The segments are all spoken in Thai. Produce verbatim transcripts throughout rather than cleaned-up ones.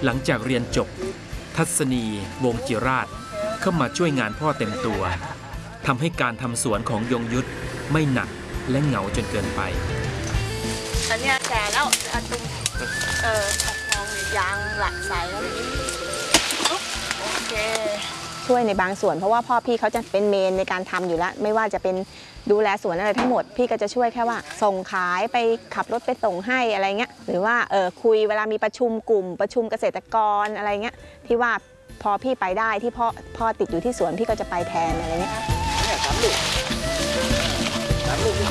หลังจากเรียนจบทัศนีวงศ์จิราชเข้ามาช่วยงานพ่อเต็มตัวทำให้การทำสวนของยงยุทธไม่หนักและเหงาจนเกินไปอันนี้แก่แล้วอันตุ้มเออมองยางหลักใสแล้วโอเคช่วยในบางส่วนเพราะว่าพ่อพี่เขาจะเป็นเมนในการทำอยู่แล้วไม่ว่าจะเป็นดูแลสวนอะไรทั้งหมดพี่ก็จะช่วยแค่ว่าส่งขายไปขับรถไปส่งให้อะไรเงี้ยหรือว่าเออคุยเวลามีประชุมกลุ่มประชุมเกษตรกรอะไรเงี้ยที่ว่าพอพี่ไปได้ที่พ่อพ่อติดอยู่ที่สวนพี่ก็จะไปแทนอะไรเงี้ยเนี่ยสามลูกสามลูก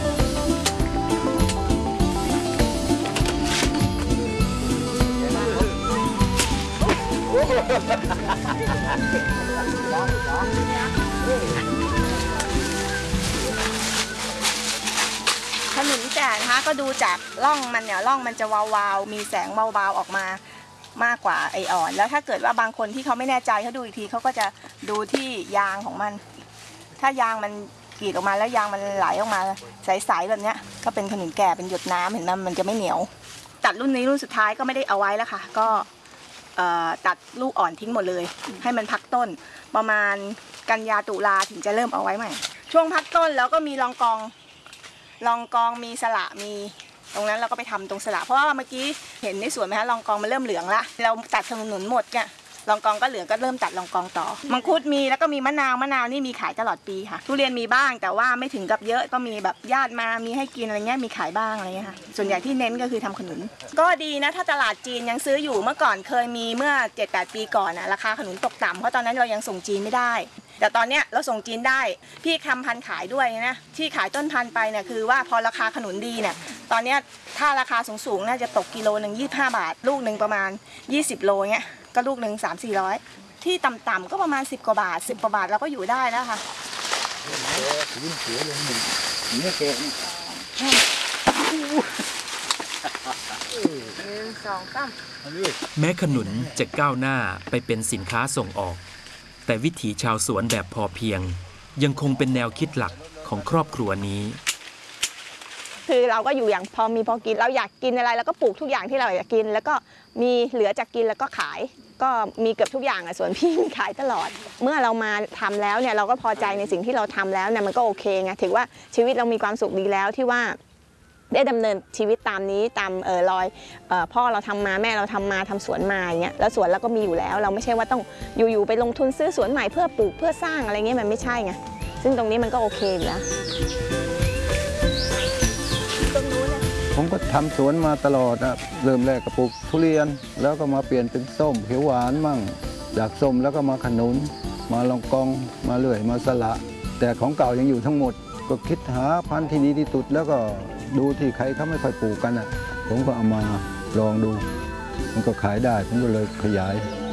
ขนุนแก่นะคะก็ดูจากร่องมันเนี่ยร่องมันจะวาวๆมีแสงเบาๆออกมามากกว่าไออ่อนแล้วถ้าเกิดว่าบางคนที่เขาไม่แน่ใจเขาดูอีกทีเขาก็จะดูที่ยางของมันถ้ายางมันกรีดออกมาแล้วยางมันไหลออกมาใสๆแบบนี้ก็เป็นขนุนแก่เป็นหยดน้ำเห็นไหมมันจะไม่เหนียวตัดรุ่นนี้รุ่นสุดท้ายก็ไม่ได้เอาไว้แล้วค่ะก็ตัดลูกอ่อนทิ้งหมดเลยให้มันพักต้นประมาณกันยาตุลาถึงจะเริ่มเอาไว้ใหม่ช่วงพักต้นแล้วก็มีรองกองรองกองมีสละมีตรงนั้นเราก็ไปทำตรงสละเพราะว่าเมื่อกี้เห็นในสวนไหมคะรองกองมันเริ่มเหลืองละเราตัดขนุนหมดเนี่ยรองกองก็เหลืองก็เริ่มตัดรองกองต่อมังคุดมีแล้วก็มีมะนาวมะนาวนี่มีขายตลอดปีค่ะทุเรียนมีบ้างแต่ว่าไม่ถึงกับเยอะก็มีแบบญาติมามีให้กินอะไรเงี้ยมีขายบ้างอะไรเงี้ยค่ะส่วนใหญ่ที่เน้นก็คือทำขนุนก็ดีนะถ้าตลาดจีนยังซื้ออยู่เมื่อก่อนเคยมีเมื่อ เจ็ดแปด ปีก่อนอะราคาขนุนตกต่ำเพราะตอนนั้นเรายังส่งจีนไม่ได้แต่ตอนเนี้ยเราส่งจีนได้พี่ทำพันธุ์ขายด้วยนะที่ขายต้นพันธุ์ไปเนี่ยคือว่าพอราคาขนุนดีเนี่ยตอนเนี้ยถ้าราคาสูงๆน่าจะตกกิโลหนึ่งยี่สิบห้าบาทลูกหนึ่งประมาณยี่สิบโลเงี้ยก็ลูกหนึ่งสามสี่ร้อยที่ต่ำๆก็ประมาณสิบกว่าบาทสิบกว่าบาทเราก็อยู่ได้แล้วค่ะแม้ขนุนจะก้าวหน้าไปเป็นสินค้าส่งออกแต่วิถีชาวสวนแบบพอเพียงยังคงเป็นแนวคิดหลักของครอบครัวนี้คือเราก็อยู่อย่างพอมีพอกินเราอยากกินอะไรแล้วก็ปลูกทุกอย่างที่เราอยากกินแล้วก็มีเหลือจากกินแล้วก็ขายก็มีเกือบทุกอย่างอะส่วนพี่มีขายตลอดเมื่อเรามาทำแล้วเนี่ยเราก็พอใจในสิ่งที่เราทำแล้วเนี่ยมันก็โอเคไงถือว่าชีวิตเรามีความสุขดีแล้วที่ว่าได้ดำเนินชีวิตตามนี้ตามเออรอยเอ่อพ่อเราทำมาแม่เราทำมาทำสวนมาอย่างเงี้ยแล้วสวนเราก็มีอยู่แล้วเราไม่ใช่ว่าต้องอยู่ๆไปลงทุนซื้อสวนใหม่เพื่อปลูกเพื่อสร้างอะไรเงี้ยมันไม่ใช่ไงซึ่งตรงนี้มันก็โอเคอยู่แล้วผมก็ทำสวนมาตลอดนะเริ่มแรกก็ปลูกทุเรียนแล้วก็มาเปลี่ยนเป็นส้มเขียวหวานมั่งจากส้มแล้วก็มาขนุนมาลองกองมาเลื่อยมาสละแต่ของเก่ายังอยู่ทั้งหมดก็คิดหาพันธุ์ที่ดีที่สุดแล้วก็ดูที่ใครเขาไม่ค่อยปลูกกันอ่ะผมก็เอามาลองดูมันก็ขายได้ผมก็เลยขยาย